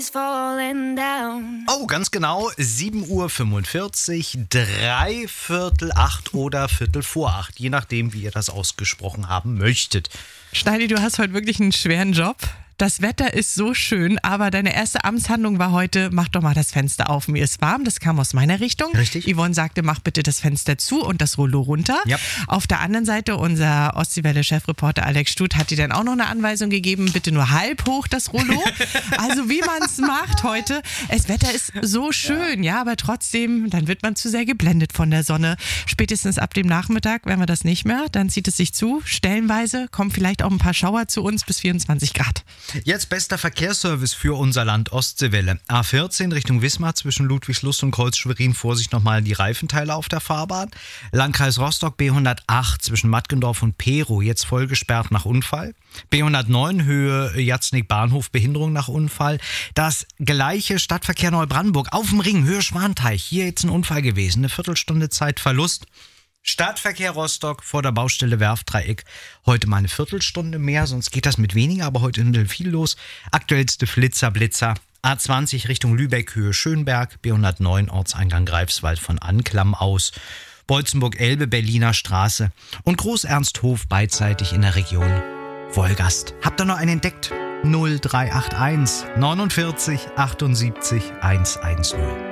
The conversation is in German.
Oh, ganz genau, 7:45 Uhr, 7:45 oder 7:45, je nachdem, wie ihr das ausgesprochen haben möchtet. Schneidi, du hast heute wirklich einen schweren Job. Das Wetter ist so schön, aber deine erste Amtshandlung war heute, mach doch mal das Fenster auf, mir ist warm. Das kam aus meiner Richtung. Richtig. Yvonne sagte, mach bitte das Fenster zu und das Rollo runter. Ja. Auf der anderen Seite, unser Ostseewelle-Chefreporter Alex Stut hat dir dann auch noch eine Anweisung gegeben, bitte nur halb hoch das Rollo. Also wie man es macht heute. Das Wetter ist so schön, ja, aber trotzdem, dann wird man zu sehr geblendet von der Sonne. Spätestens ab dem Nachmittag werden wir das nicht mehr, dann zieht es sich zu. Stellenweise kommen vielleicht auch ein paar Schauer zu uns bis 24 Grad. Jetzt bester Verkehrsservice für unser Land Ostseewelle. A14 Richtung Wismar zwischen Ludwigslust und Kreuz-Schwerin. Vorsicht nochmal die Reifenteile auf der Fahrbahn. Landkreis Rostock B108 zwischen Mattgendorf und Perow jetzt voll gesperrt nach Unfall. B109 Höhe Jatznig Bahnhof Behinderung nach Unfall. Das gleiche Stadtverkehr Neubrandenburg auf dem Ring Höhe Schwanteich. Hier jetzt ein Unfall gewesen. Eine Viertelstunde Zeitverlust. Stadtverkehr Rostock vor der Baustelle Werftdreieck. Heute mal eine Viertelstunde mehr, sonst geht das mit weniger, aber heute ist viel los. Aktuellste Blitzer. A20 Richtung Lübeck, Höhe Schönberg, B109 Ortseingang Greifswald von Anklam aus. Beutzenburg-Elbe, Berliner Straße und Groß-Ernsthof beidseitig in der Region Wolgast. Habt ihr noch einen entdeckt? 0381 49 78 110.